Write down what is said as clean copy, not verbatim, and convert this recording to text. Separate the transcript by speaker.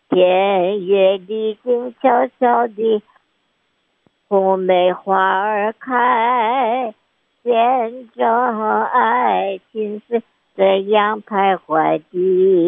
Speaker 1: 田野里静悄悄地，红梅花儿开，见证爱情是这样徘徊的。